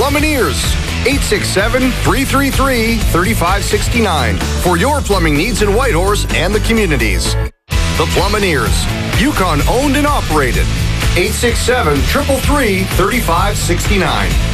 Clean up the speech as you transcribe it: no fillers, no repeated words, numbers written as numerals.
Plumineers, 867-333-3569 for your plumbing needs in Whitehorse and the communities. The Plumineers, Yukon owned and operated. 867-333-3569.